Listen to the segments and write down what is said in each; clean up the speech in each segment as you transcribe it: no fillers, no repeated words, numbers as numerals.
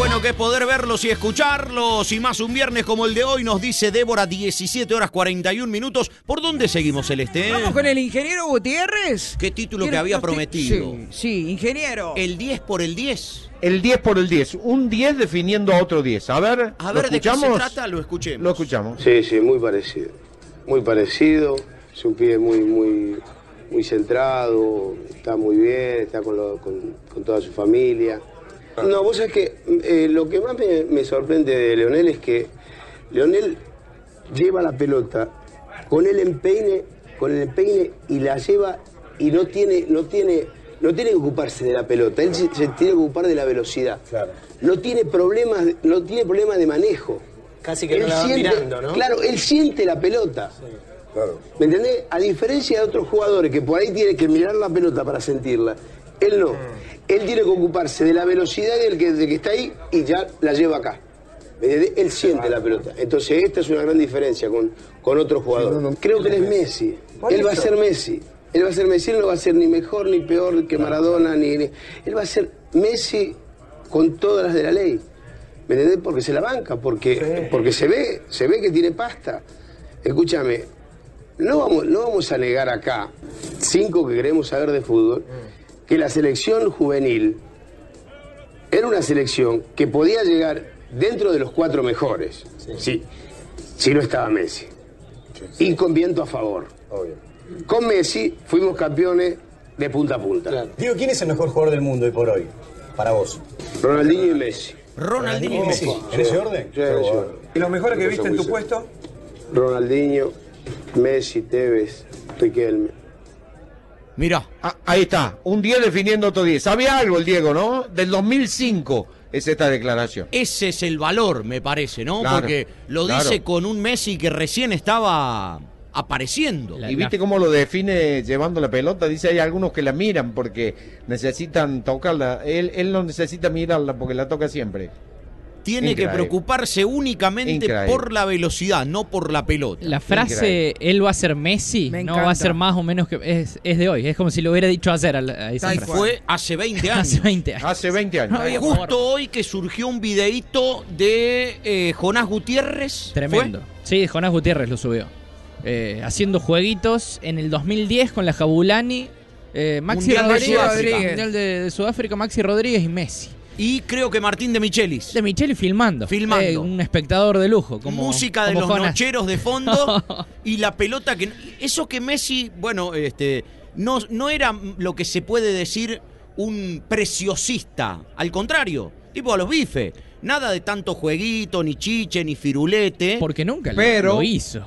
bueno que es poder verlos y escucharlos, y más un viernes como el de hoy, nos dice Débora, 17:41. ¿Por dónde seguimos, Celeste? Vamos con el ingeniero Gutiérrez. ¿Qué título que había prometido? Sí, ingeniero. ¿El 10 por el 10? El 10 por el 10. Un 10 definiendo a otro 10. A ver, ¿de qué se trata? Lo escuchemos. Lo escuchamos. Sí, muy parecido. Muy parecido. Es un pibe muy centrado, está muy bien, está con toda su familia. No, vos sabés que lo que más me sorprende de Leonel es que Leonel lleva la pelota con el empeine y la lleva y no tiene que ocuparse de la pelota, él se tiene que ocupar de la velocidad. Claro. No tiene problemas de manejo. Casi que no la va mirando, ¿no? Claro, él siente la pelota. Sí. Claro. ¿Me entendés? A diferencia de otros jugadores que por ahí tienen que mirar la pelota para sentirla, él no. Él tiene que ocuparse de la velocidad del que está ahí y ya la lleva acá. ¿Me entendés? Él siente la pelota. Entonces esta es una gran diferencia con otro jugador. Creo que él es Messi. Él va a ser Messi. Él va a ser Messi, él no va a ser ni mejor ni peor que Maradona, él va a ser Messi con todas las de la ley. ¿Me entendés? Porque se la banca, porque se ve que tiene pasta. Escúchame, no vamos a negar acá, 5 que queremos saber de fútbol, que la selección juvenil era una selección que podía llegar dentro de los 4 mejores. Sí, si no estaba Messi. Y con viento a favor. Obvio. Con Messi fuimos campeones de punta a punta. Claro. Digo, ¿quién es el mejor jugador del mundo hoy por hoy? Para vos. Ronaldinho y Messi. Ronaldinho y Messi. ¿En ese orden? Sí, en ese orden. ¿Y los mejores que viste en tu puesto? Ronaldinho, Messi, Tevez, Riquelme. Mirá. Ahí está, un 10 definiendo otro 10. Sabía algo el Diego, ¿no? Del 2005 es esta declaración. Ese es el valor, me parece, ¿no? Claro, porque lo dice con un Messi que recién estaba apareciendo. Y viste cómo lo define llevando la pelota. Dice, hay algunos que la miran porque necesitan tocarla. Él no necesita mirarla porque la toca siempre. Tiene que preocuparse únicamente por la velocidad, no por la pelota. La frase, él va a ser Messi, no va a ser más o menos que... Es de hoy, es como si lo hubiera dicho ayer. A esa frase. Fue hace 20 años. Hace 20 años. Justo hoy que surgió un videíto de Jonás Gutiérrez. Tremendo. ¿Fue? Sí, Jonás Gutiérrez lo subió. Haciendo jueguitos en el 2010 con la Jabulani, Maxi Rodríguez, Mundial de Sudáfrica, Maxi Rodríguez y Messi. Y creo que Martín de Michelis. De Michelis filmando. Un espectador de lujo. Música de los nocheros de fondo. Y la pelota que... Eso que Messi, bueno, no era lo que se puede decir un preciosista. Al contrario, tipo a los bifes. Nada de tanto jueguito, ni chiche, ni firulete. Porque nunca lo hizo.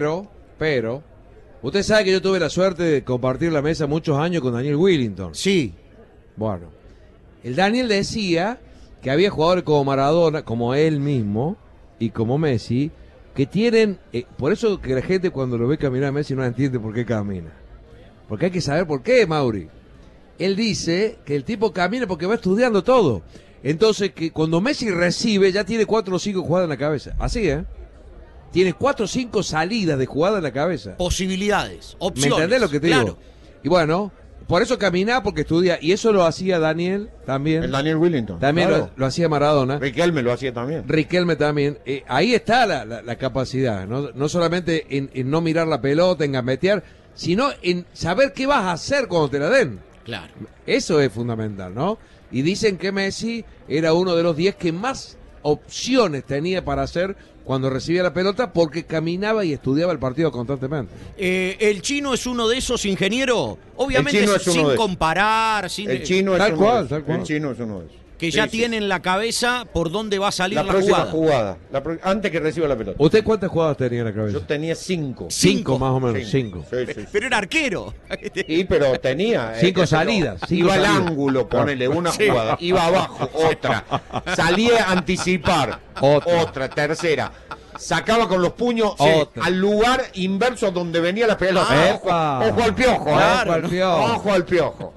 Pero, usted sabe que yo tuve la suerte de compartir la mesa muchos años con Daniel Willington. Sí. Bueno, el Daniel decía que había jugadores como Maradona, como él mismo, y como Messi, que tienen... por eso que la gente cuando lo ve caminar a Messi no entiende por qué camina. Porque hay que saber por qué, Mauri. Él dice que el tipo camina porque va estudiando todo. Entonces, que cuando Messi recibe, ya tiene 4 o 5 jugadas en la cabeza. Así, Tiene 4 o 5 salidas de jugada en la cabeza. Posibilidades, opciones. ¿Me entendés lo que te digo? Y bueno, por eso caminaba, porque estudia. Y eso lo hacía Daniel también. El Daniel Willington. También lo hacía Maradona. Riquelme lo hacía también. Riquelme también. Ahí está la capacidad. No solamente en no mirar la pelota, en gambetear, sino en saber qué vas a hacer cuando te la den. Claro. Eso es fundamental, ¿no? Y dicen que Messi era uno de los 10 que más opciones tenía para hacer cuando recibía la pelota porque caminaba y estudiaba el partido constantemente. ¿El chino es uno de esos, ingeniero? Obviamente sin comparar. El chino es tal cual. El chino es uno de esos. Que ya tiene en la cabeza por dónde va a salir la jugada. Antes que reciba la pelota. ¿Usted cuántas jugadas tenía en la cabeza? Yo tenía 5. 5 más o menos, 5. Sí. Pero era arquero. Pero tenía... 5 salidas. Iba al ángulo, ponele una jugada. Iba abajo, otra. Salía a anticipar, otra, tercera. Sacaba con los puños al lugar inverso a donde venía la pelota. Ojo al piojo. Claro, ojo al piojo.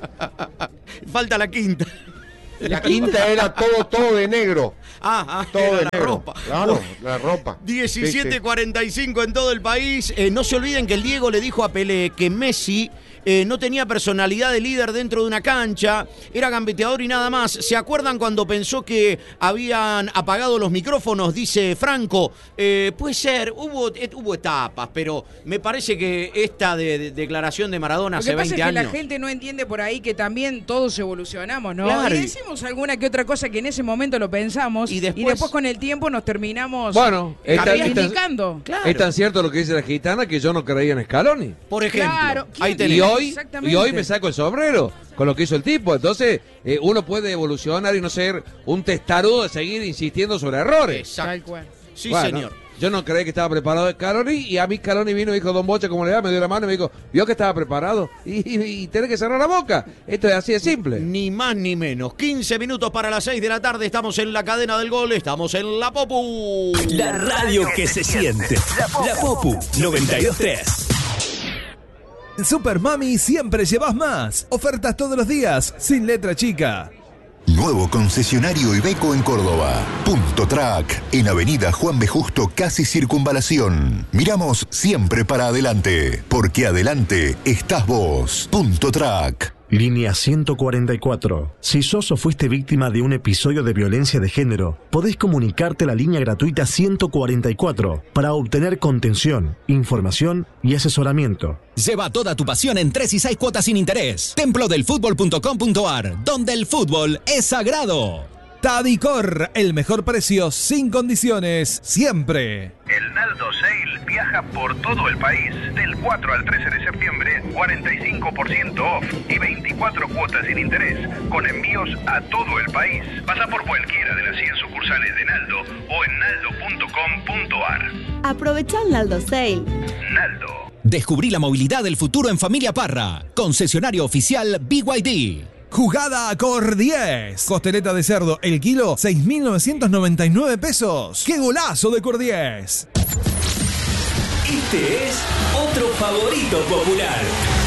Falta la quinta. La quinta era todo de negro. Todo de negro. Ropa. Claro, la ropa. 17:45 en todo el país. No se olviden que el Diego le dijo a Pelé que Messi no tenía personalidad de líder dentro de una cancha, era gambeteador y nada más. ¿Se acuerdan cuando pensó que habían apagado los micrófonos? Dice Franco. Puede ser, hubo etapas, pero me parece que esta declaración de Maradona hace 20 años... Lo que pasa es que la gente no entiende por ahí que también todos evolucionamos, ¿no? Claro. Y decimos alguna que otra cosa que en ese momento lo pensamos y después con el tiempo nos terminamos reivindicando. Claro. Es tan cierto lo que dice la gitana que yo no creía en Scaloni. Por ejemplo. Claro. Ahí tenés. Y hoy me saco el sombrero con lo que hizo el tipo. Entonces, uno puede evolucionar y no ser un testarudo de seguir insistiendo sobre errores. Exacto. Sí, bueno, señor. Yo no creí que estaba preparado Scaloni y a mí Scaloni vino y dijo, Don Bocha, ¿cómo le va? Me dio la mano y me dijo, ¿vio que estaba preparado? Y tenés que cerrar la boca. Esto es así de simple. Ni más ni menos. 15 minutos para las 6 de la tarde. Estamos en la cadena del gol. Estamos en La Popu. La radio que se siente. La Popu 92.3. En Super Mami siempre llevas más. Ofertas todos los días, sin letra chica. Nuevo concesionario Iveco en Córdoba. Punto Track, en Avenida Juan B. Justo, casi Circunvalación. Miramos siempre para adelante, porque adelante estás vos. Punto Track. Línea 144. Si sos o fuiste víctima de un episodio de violencia de género, podés comunicarte a la línea gratuita 144 para obtener contención, información y asesoramiento. Lleva toda tu pasión en 3 y 6 cuotas sin interés. Templodelfutbol.com.ar, donde el fútbol es sagrado. Tadicor, el mejor precio sin condiciones, siempre. El Naldo Sale viaja por todo el país. Del 4 al 13 de septiembre, 45% off y 24 cuotas sin interés, con envíos a todo el país. Pasa por cualquiera de las 100 sucursales de Naldo o en naldo.com.ar. Aprovecha el Naldo Sale. Naldo. Descubrí la movilidad del futuro en Familia Parra. Concesionario oficial BYD. Jugada a Cor 10. Costeleta de cerdo, el kilo, 6.999 pesos. ¡Qué golazo de Cor 10! Este es otro favorito popular.